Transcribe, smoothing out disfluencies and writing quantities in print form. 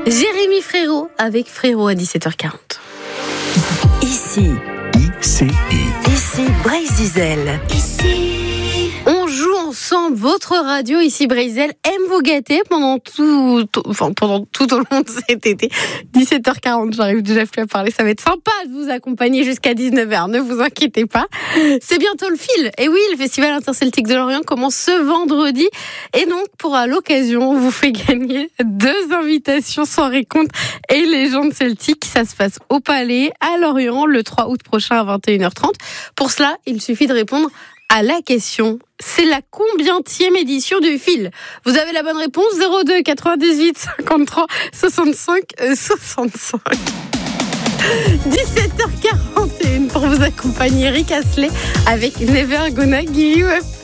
Jérémy Frérot avec Frérot à 17h40. Ici Brésil. On joue ensemble, votre radio ici Brésil aime vous gâter pendant tout au long de cet été. 17h40, j'arrive déjà plus à parler, ça va être sympa de vous accompagner jusqu'à 19h, ne vous inquiétez pas. C'est bientôt le fil. Et oui, le Festival interceltique de Lorient commence ce vendredi. Et donc, pour à l'occasion, on vous fait gagner 2 invitations soirée conte et légende celtique. Ça se passe au Palais, à Lorient, le 3 août prochain à 21h30. Pour cela, il suffit de répondre à la question. C'est la combientième édition du fil? Vous avez la bonne réponse, 02 98 53 65 65. 17h41 pour vous accompagner, Rick Astley avec Never Gonna Give You Up.